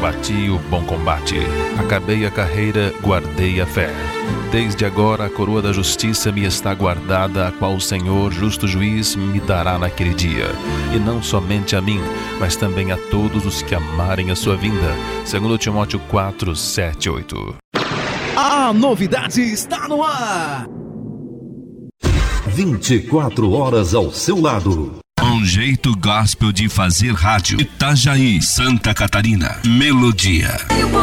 combati o bom combate, acabei a carreira, guardei a fé. Desde agora a coroa da justiça me está guardada, a qual o Senhor, justo juiz, me dará naquele dia. E não somente a mim, mas também a todos os que amarem a sua vinda. 2 Timóteo 4, 7, 8. A novidade está no ar! 24 horas ao seu lado. Um jeito gospel de fazer rádio. Itajaí, Santa Catarina. Melodia.